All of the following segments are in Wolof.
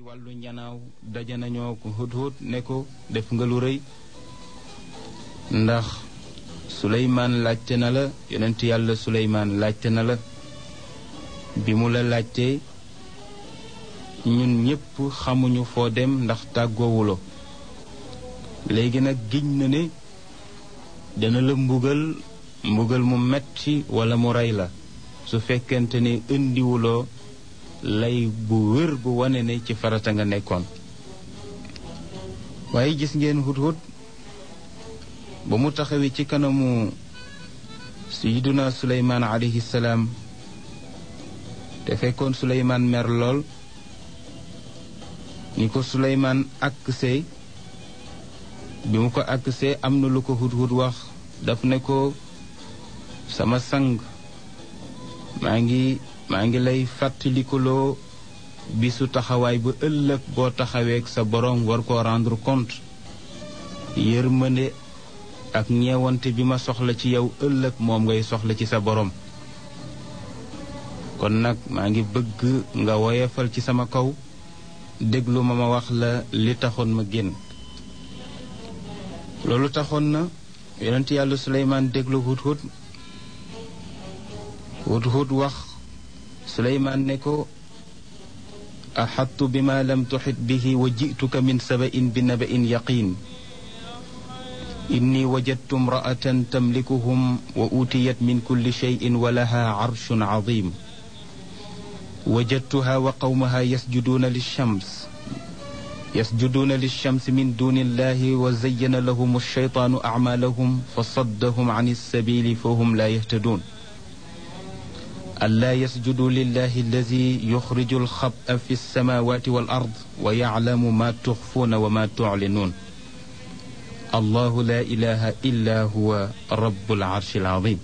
wàllu njanaaw daje nañoo ko Hudhud ne ko def nga lu rëy ndax Suleymaan laajte na la yonent yàlla Suleymaan laajte na la bi mu la laajtee ñun ñépp xamuñu foo dem ndax tàggoowuloo léegi nag giñ na ne dana la mbugal mu metti walla mu rey la su fekkente ne indiwuloo lay bu wér bu wane ne ci farata nga nekkoon waaye gis ngeen Hudhud ba mu taxawee ci kanamu sayyiduna Suleymaan alayhi salaam te fekkoon Suleymaan mer lool ni ko Suleymaan aksee bi mu ko aksee am na lu ko Hudhud wax daf ne ko sama sang maa ngi lay fàttalikuloo bisu taxawaay bu ëllëg boo taxaweek sa boroom war koo rendre compte yërmande ak ñeewante bi ma soxla ci yow ëllëg moom ngay soxla ci sa boroom kon nag maa ngi bëgg nga woyefal ci sama kaw déglu ma wax la li taxoon ma génn loolu taxoon na yonent yàlla Suleymaan déglu Hudhud wax Suleymaan ne ko axattu bima lam tuxit bihi wa jituka min saba'in bi naba'in yaqin inni wajadtu imra'atan tamlikuhum wa utiyat min kulli shay'in wa laha arshun azim wajadtuha wa qawmaha yasjuduuna lilshams min duni illahi wa zayyana lahum alshaytaanu acmaalahum fa saddahum an alsabili fa hum laa yahtaduun ألا يسجدوا لله الذي يخرج الخبأ في السماوات والأرض ويعلم ما تخفون وما تعلنون الله لا إله إلا هو رب العرش العظيم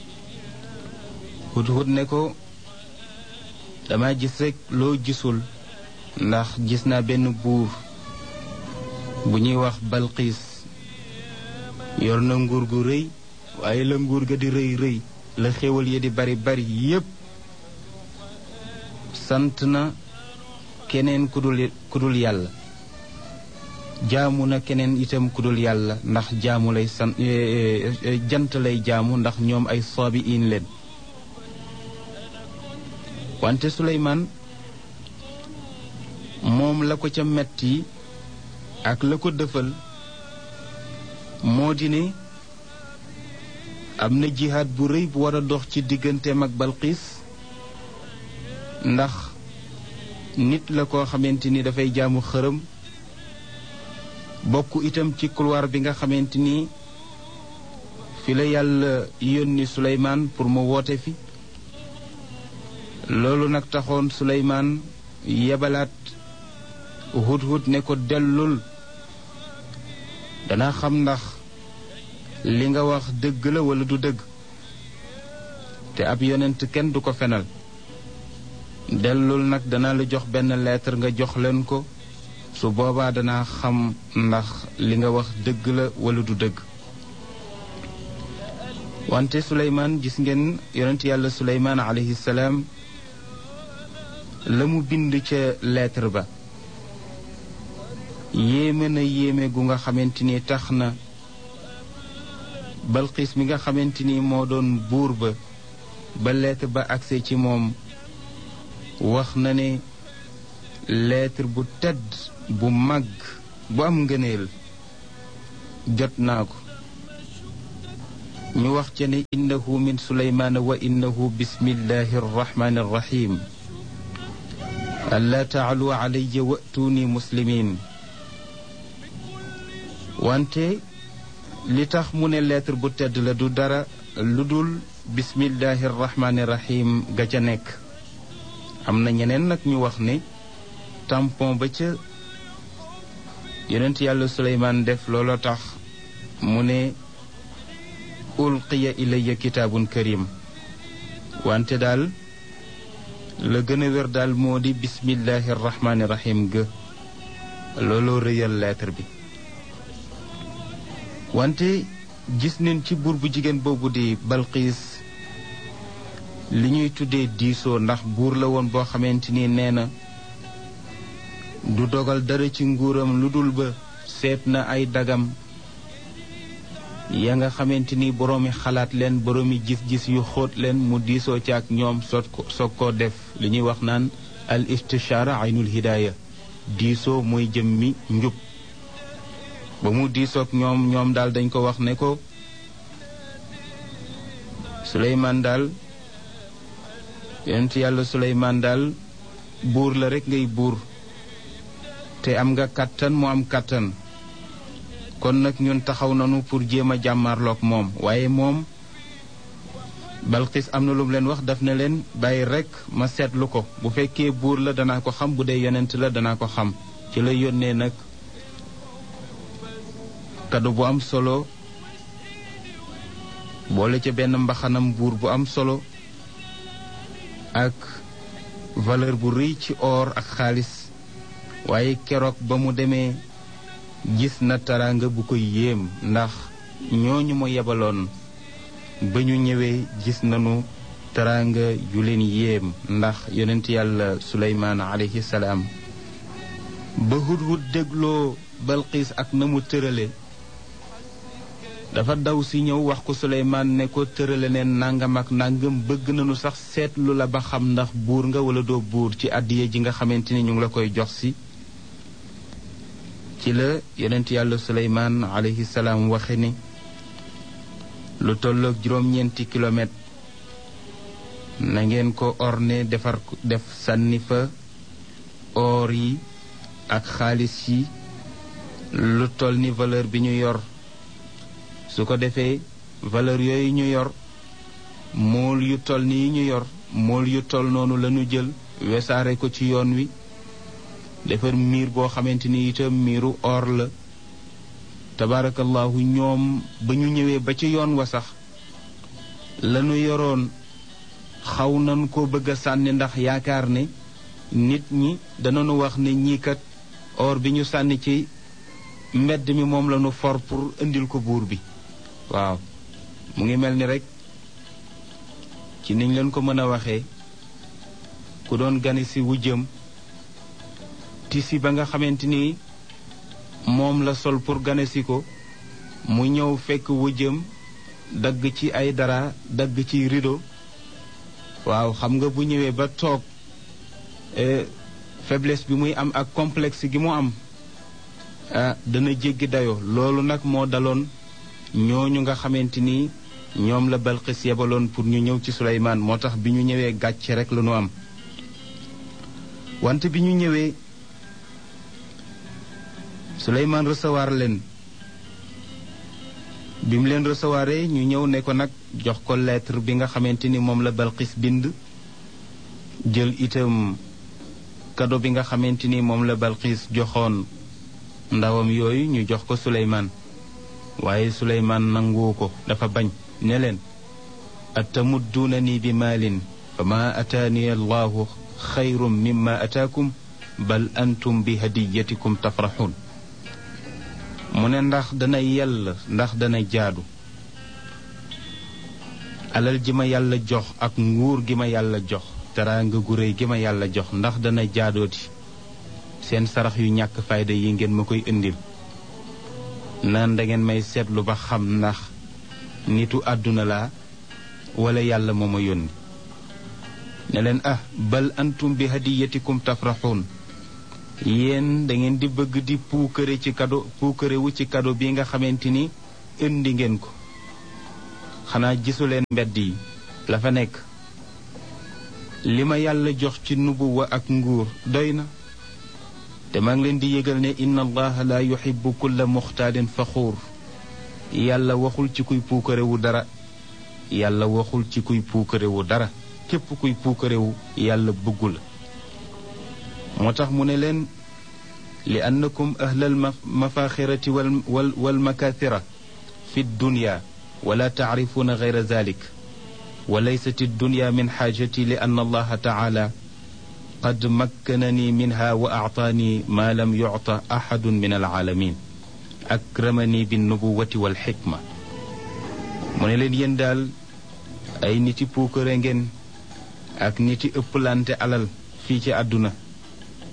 Hudhud ne ko dama gis rekk loo gisul ndax gis naa benn buur bu ñuy wax Balqiis yor na nguur gu rëy waaye la nguur ga di rëy rëy la xéwal yi di bari bari yépp sant na keneen ku dul yàlla jaamu na keneen itam ku dul yàlla ndax jaamu lay sant jant lay jaamu ndax ñoom ay saabiin leen wante Suleymaan moom la ko ca metti ak la ko dëfal moo di ne am na jihaad bu rëy bu war a dox ci digganteem ak Balqiis ndax nit la koo xamante ni dafay jaamu xërëm bokk itam ci couloir bi nga xamante ni fi la yàlla yónni Suleymaan pour mu woote fi loolu nag taxoon Suleymaan yebalaat Hudhud ne ko dellul danaa xam ndax li nga wax dëgg la walla du dëgg te ab yonent kenn du ko fenal dellul nag danaa la jox benn lettre nga jox leen ko su boobaa danaa xam ndax li nga wax dëgg la walla du dëgg wante Suleymaan gis ngeen yonent yàlla Suleymaan alayhi salaam la mu bind ca lettre ba yéeme na yéeme gu nga xamante ni tax na Balqiis mi nga xamante ni moo doon buur ba lettre ba agse ci moom wax na ne lettre bu tedd bu màgg bu am ngëneel jot naa ko ñu wax ca ne innahu min Suleymaana wa innahu bismillahi arrahmani arrahim allaa taalu alayya wa'tuuni muslimin wante li tax mu ne lettre bu tedd la du dara lu dul bismillahi rahmaani rahim ga ca nekk am na ñeneen nag ñu wax ne tampon ba ca yonent yàlla Suleymaan def looloo tax mu ne ulqiya ilayya kitaabun karim wante daal la gën a wér daal moo di bismillahi rahmaani rahim ga looloo rëyal lettre bi wante gis nañ ci buur bu jigéen boobu di Balqiis li ñuy tuddee diisoo ndax buur la woon boo xamante ni nee na du dogal dara ci nguuram lu dul ba seet na ay dagam ya nga xamante ni boroomi xalaat leen boroomi gis-gis yu xóot leen mu diisoo ci ak ñoom soog koo def li ñuy wax naan al istishaara aynul hidaaya diisoo mooy jëmmi njub ba mu diisoog ñoom daal dañ ko wax ne ko Suleymaan daal yonent yàlla Suleymaan daal buur la rekk ngay buur te am nga kàttan mu am kàttan kon nag ñun taxaw nañu pour jéem a jàmmarloog moom waaye moom Balqis am na lu mu leen wax daf ne leen bàyyi rekk ma seetlu ko bu fekkee buur la danaa ko xam bu dee yonent la danaa ko xam ci la yónnee nag kado bu am solo boole ca benn mbaxanam buur bu am solo ak valeur bu rëy ci or ak xaalis waaye keroog ba mu demee gis na taraanga bu ko yéem ndax ñooñu ma yebaloon ba ñu ñëwee gis nañu taraanga yu leen yéem ndax yonent yàlla Suleymaan alayhi salaam ba Hudhud dégloo Balqis ak na mu tërale dafa daw si ñëw wax ko Suleymaan ne ko tërale neen nangam ak nangam bëgg nañu sax seetlu la ba xam ndax buur nga wala doo buur ci àddiya ji nga xamante ni ñu ngi la koy jox si ci la yonent yàlla Suleymaan alayhi salaam waxe ni lu tolloog juróom-ñeenti kilomètre na ngeen ko orné def sànni fa or yi ak xaalis yi lu toll ni valeur bi ñu yor su ko defee valeur yooyu ñu yor mool yu toll ni yi ñu yor mool yu toll noonu lañu jël wesaare ko ci yoon wi defar miir boo xamante ni itam miiru or la tabaarakallahu ñoom ba ñu ñëwee ba ci yoon wa sax lañu yoroon xaw nañ ko bëgg a sànni ndax yaakaar ne nit ñi danañu wax ne ñii kat or bi ñu sànni ci mbedd mi moom lañu for pour indil ko buur bi waaw mu ngi mel ni rek ci niñ leen ko mën a waxee ku doon gane si wujjam tisi ba nga xamante ni moom la sol pour gane si ko mu ñëw fekk wujjam dagg ci ay dara dagg ci rideau waaw xam nga bu ñëwee ba toog faiblesse bi muy am ak complexe gi mu am dana jéggi dayoo loolu nag moo daloon ñooñu nga xamante ni ñoom la Balqis yebaloon pour ñu ñëw ci Suleymaan moo tax bi ñu ñëwee gàcce rek la ñu am wante bi ñu ñëwee Suleymaan recevoir leen bi mu leen recevoiree ñu ñëw ne ko nag jox ko lettre bi nga xamante ni moom la Balqis bind jël itam cadeau bi nga xamante ni moom la Balqis joxoon ndawam yooyu ñu jox ko Suleymaan waaye Suleymaan nangu ko dafa bañ ne leen atamudduunani bi maalin fa ma ataani allahu xayrun mimma ataakum bal antum bi hadiyatikum tafraxuun mu ne ndax dana yell ndax dana jaadu alal ji ma yàlla jox ak nguur gi ma yàlla jox teraanga gu réy gi ma yàlla jox ndax dana jaadooti seen sarax yu ñàkk fayda yi ngeen ma koy indil naan da ngeen may seetlu ba xam ndax nitu àdduna laa wala yàlla moo ma yónni ne leen bal antum bi hadiyatikum tafraxuun yéen da ngeen di bëgg di puukare ci kado puukare wu ci kado bi nga xamante ni indi ngeen ko xanaa gisuleen mbedd yi la fa nekk li ma yàlla jox ci nubuwa ak nguur doy na te maa ngi leen di yëgal ne inna allaha la yuhibbu kulla muxtaalin faxuur yàlla waxul ci kuy puukarewu dara yàlla waxul ci kuy puukarewu dara képp kuy puukarewu yàlla bëggu la moo tax mu ne leen li annakum ahlal mafaaxirati wal makathira fi dunya wala taarifuuna gayra zalik wa laysat dunya min xaajati li anna allaha taala qad makkanani minha wa aataani ma lam yucta axadun min alaalamin akramani binnubuwati walxikma mu ne leen yéen daal ay niti puukare ngeen ak niti ëpplante alal fii ci àdduna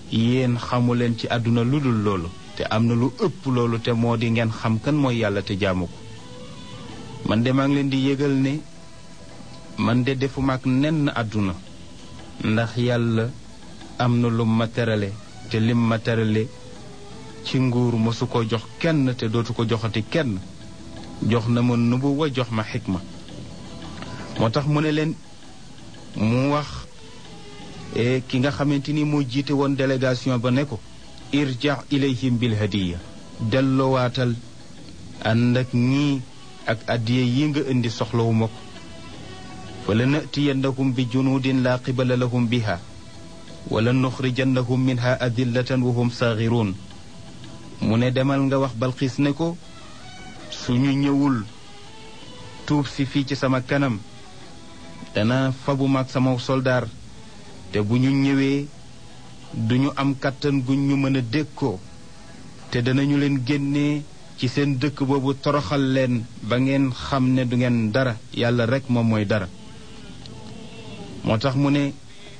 yéen xamuleen ci àdduna lu dul loolu te am na lu ëpp loolu te moo di ngeen xam kan mooy yàlla te jaamu ko man de maa ngi leen di yëgal ne man de defuma ak nenn àdduna ndax yàlla am na lu ma terale te lim ma terale ci nguur mosu ko jox kenn te dootu ko joxati kenn jox na ma nubuwa jox ma xikma moo tax mu ne leen mu wax ki nga xamante ni moo jiite woon délégation ba ne ko irja ilayhim bil hadiya dellowaatal ànd ak ñii ak addiye yi nga indi soxlawu ma ko fa la natiyannahum bi junudin la qibala lahum biha wala nuxrijannahum minha adillatan wa hum saxiruun mu ne demal nga wax Balqiis ne ko suñu ñëwul tuub si fii ci sama kanam dana fabu mag sama soldaar te bu ñu ñëwee duñu am kàttan guñ ñu mën a dékkoo te danañu leen génnee ci seen dëkk boobu toroxal leen ba ngeen xam ne du ngeen dara yàlla rekk moom mooy dara moo tax mu ne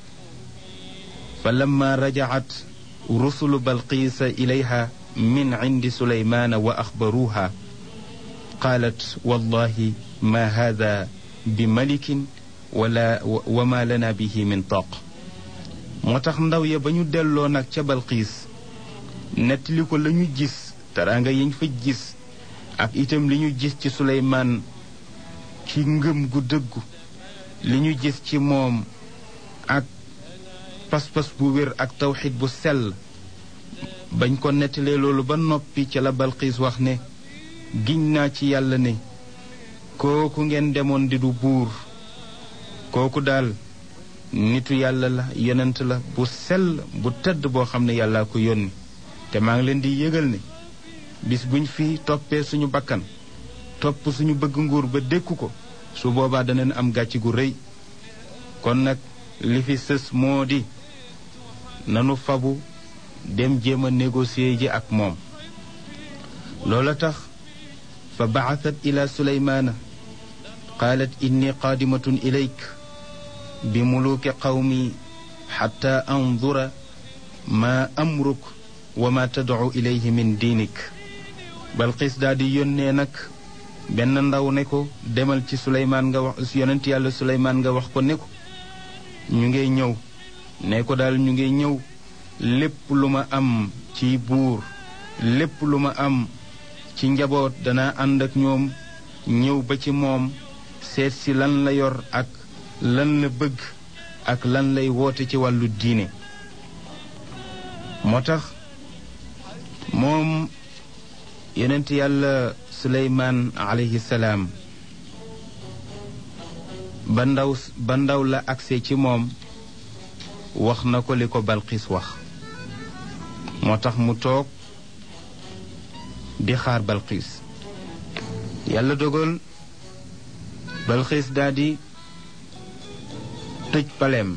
fa lamma rajaat rusulu balqiisa ilayha min indi suleymaana wa axbaruuha qaalat wallahi ma hada bi malikin wa ma lana bihi min taq moo tax ndaw ya ba ñu delloo nag ca Balqiis nettali ko la ñu gis teraanga yiñ fa gis ak itam li ñu gis ci Suleymaan ci ngëm gu dëggu li ñu gis ci moom ak pas-pas bu wér ak tawxid bu sell bañ ko nettalee loolu ba noppi ca la Balqiis wax ne giñ naa ci yàlla ne kooku ngeen demoon di du buur kooku daal nitu yàlla la yonent la bu sell bu tëdd boo xam ne yàllaa ko yónni te maa ngi leen di yëgal ne bis buñ fi toppee suñu bakkan topp suñu bëgg nguur ba dékku ko su boobaa danañ am gàcc gu rëy kon nag li fi sës moo di nanu fabu dem jéem a négocier ji ak moom loola tax fa ba'athat ila suleymaana qaalat inni qaadimatun ilayk bi muluuki qawmi xatta andura ma amruk wa ma tad'u ilayhi min diinik Balqiis daal di yónnee nag benn ndaw ne ko demal ci Suleymaan nga wax yonent yàlla Suleymaan nga wax ko ne ko ñu ngay ñëw ne ko daal ñu ngay ñëw lépp lu ma am ci buur lépp lu ma am ci njaboot dana ànd ak ñoom ñëw ba ci moom seet si lan la yor ak lan la bëgg ak lan lay woote ci wàllu diine moo tax moom yonent yàlla Suleymaan alayhi salaam ba ndaw la agsee ci moom wax na ko li ko Balqiis wax moo tax mu toog di xaar Balqiis yàlla dogal Balqiis daldi tëj paleem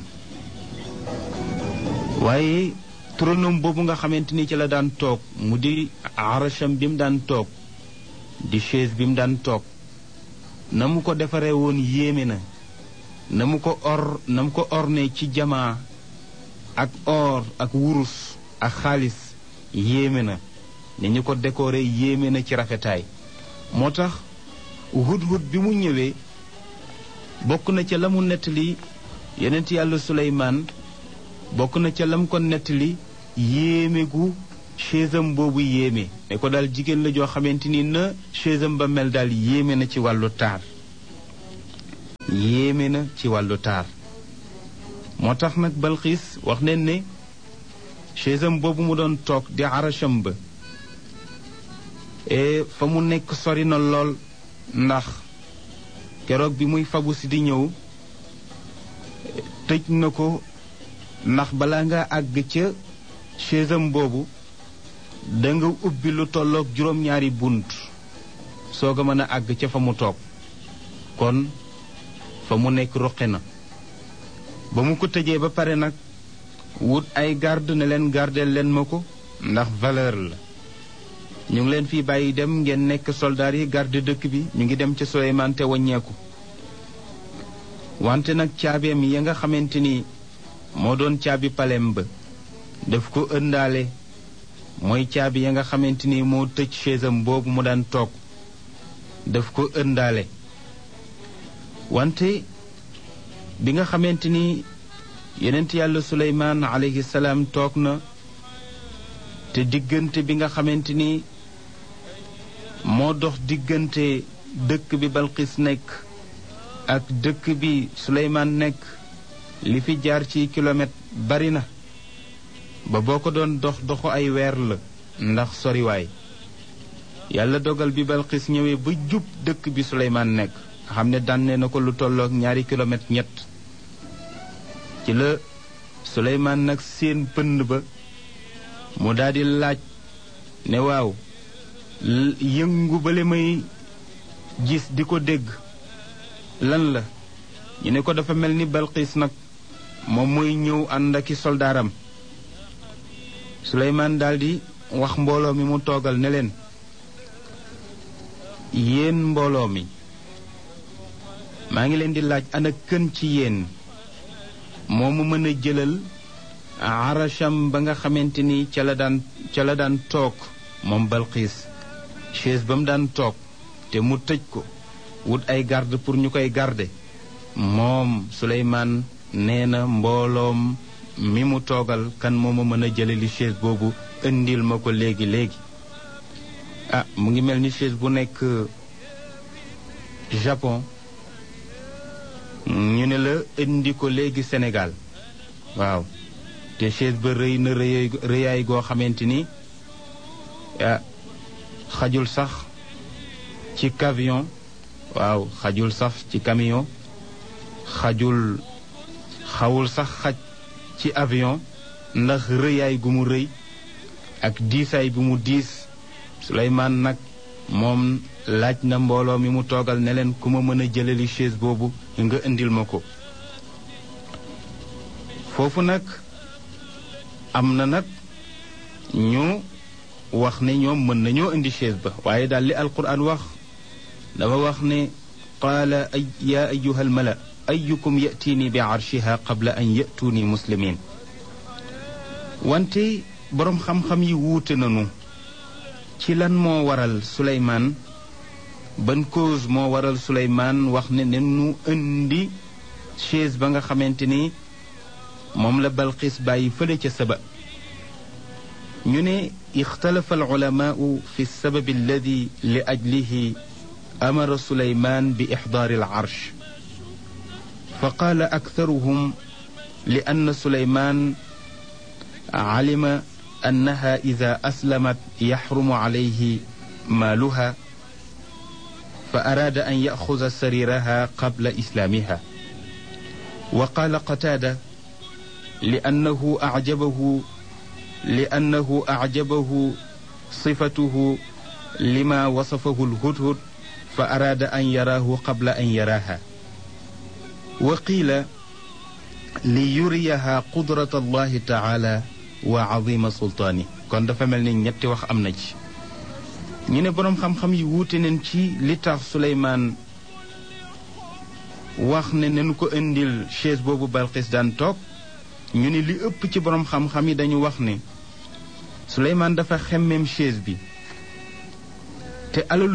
waaye turandoom boobu nga xamante ni ci la daan toog mu di arasham bi mu daan toog di chaise bi mu daan toog na mu ko defaree woon yéeme na mu ko orne ci jamaa ak or ak wurus ak xaalis yéeme na ni ñu ko décoré yéeme na ci rafetaay moo tax hudhud bi mu ñëwee bokk na ca la mu nettali yonent yàlla Suleymaan bokk na ca lam ko nettali yéeme gu chaisam boobu yéeme ne ko daal jigéen la joo xamante ni na chaisam ba mel daal yéeme na ci wàllu taar yéeme na ci wàllu taar moo tax nag Balqiis wax neen ne chaisam boobu mu doon toog di arasham ba fa mu nekk sori na lool ndax keroog bi muy fabu si di ñëw tëj na ko ndax balaa nga àgg ca chaisam boobu danga ubbi lu tolloog juróom-ñaari bunt soog a mën a àgg ca fa mu toog kon fa mu nekk ruqi na ba mu ko tëjee ba pare nag wut ay garde ne leen gardeel leen ma ko ndax valeur la ñu ngi leen fii bàyyi dem ngeen nekk soldaar yi garde dëkk bi ñu ngi dem ca Suleymaan te waññeeku wante nag caabeem ya nga xamante ni moo doon caabi palem ba daf ko ëndaale mooy caabi ya nga xamante ni moo tëj chaisam boobu mu daan toog daf ko ëndaale wante bi nga xamante ni yonent yàlla Suleymaan alayhi salaam toog na te diggante bi nga xamante ni moo dox diggante dëkk bi Balqis nekk ak dëkk bi Suleymaan nekk li fi jaar ci kilomètre bari na ba boo ko doon doxu ay weer la ndax soriwaay yàlla dogal bi Balqis ñëwee ba jub dëkk bi Suleymaan nekk nga xam ne dànne na ko lu tollook 2 kilomètre ñett ci la Suleymaan nag seen pënd ba mu daldi laaj ne waaw yëngu bale may gis di ko dégg lan la ñu ne ko dafa mel ni Balqis nag moom mooy ñëw ànd aki soldaaram Suleymaan daldi wax mbooloo mi mu toogal ne leen yéen mbooloo mi maa ngi leen di laaj ana kën ci yéen moo mu mën a jëlal arasham ba nga xamante ni ca la daan toog moom Balqis chaise ba mu daan toog te mu tëj ko wut ay garde pour ñu koy garde moom Suleymaan nee na mbooloom mi mu toogal kan moo ma mën a jëlali chaise boobu indil ma ko léegi mu ngi mel ni chaise bu nekk Japon ñu ne la indi ko léegi Sénégal waaw te chaise ba rëy na rëyaay goo xamante ni xajul sax ci camion waaw xajul sax ci camion xawul sax xaj ci avion ndax rëyaay gu mu rëy ak diisaay bu mu diis Suleymaan nag moom laaj na mbooloo mi mu toogal ne leen ku ma mën a jëlali chaise boobu nga indil ma ko foofu nag am na nag ñu wax ne ñoom mën nañoo indi chaise ba waaye daal li alquran wax dafa wax ne qaala yaa ayyuha almala ayyukum ya'tiini bi arshiha qabla an ya'tuuni muslimin wante boroom xam-xam yi wuute nañu ci lan moo waral Suleymaan ban cause moo waral Suleymaan wax ne nu indi chaise ba nga xamante ni moom la Balqis bàyyi fële ca Saba ñu ne ixtalafa alulamaau fi sabab alladi li ajlihi amara Suleymaan bi ixdaari alarsh fa qaala aktaruhum li anna Suleymaan alima annaha ida aslamat yaxrumu alayhi maaluha fa araada an yaxuda sariraha qabla islaamiha wa qaala qataada liannahu acjabahu sifatuhu lima wasafahu alhudhud fa araada an yaraahu qabla an yaraaha wa qiila li yuriyaha qudrata allahi taala wa azima sultaani kon dafa mel ni ñetti wax am na ci ñu ne boroom xam-xam yi wuute nañ ci li tax Suleymaan wax ne nañu ko indil chaise boobu Balqis daan toog ñu ne li ëpp ci boroom xam-xam yi dañu wax ne Suleymaan dafa xemmem chaise bi te alalu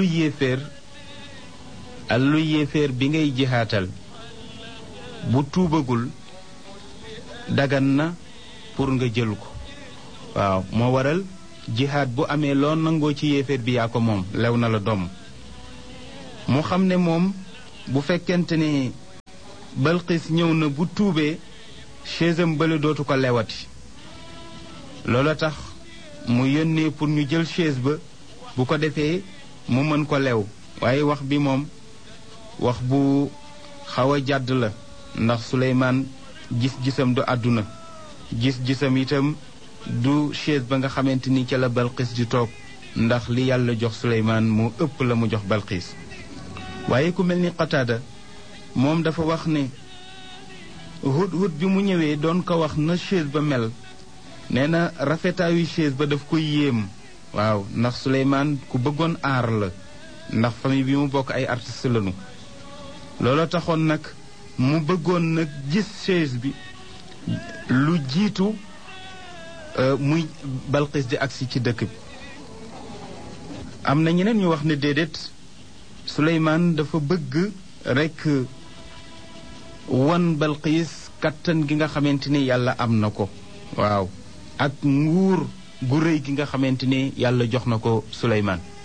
yéeféer bi ngay jihaatal bu tuubagul dagan na pour nga jël ko waaw moo waral jihaad bu amee loo nangoo ci yéeféer bi yaa ko moom lew na la doom mu xam ne moom bu fekkente ne Balqis ñëw na bu tuubee chaisam bële dootu ko lewati loola tax mu yónnee pour ñu jël chaise ba bu ko defee mu mën ko lew waaye wax bi moom wax bu xaw a jàdd la ndax Suleymaan gis-gisam du àdduna gis-gisam itam du chaise ba nga xamante ni ca la Balqis di toog ndax li yàlla jox Suleymaan moo ëpp la mu jox Balqis waaye ku mel ni Qataada moom dafa wax ne Hudhud bi mu ñëwee doon ko wax na chaise ba mel nee na rafetaayu chaise ba daf ko yéem waaw ndax Suleymaan ku bëggoon aar la ndax famille bi mu bokk ay artiste lañu looloo taxoon nag mu bëggoon nag gis chaise bi lu jiitu muy Balqis di agsi ci dëkk bi. am na ñeneen ñu wax ne déedéet Suleymaan dafa bëgg rekk wan Balqis kattan gi nga xamante ni yàlla am na ko, waaw, ak nguur gu rëy gi nga xamante ni yàlla jox na ko Suleymaan.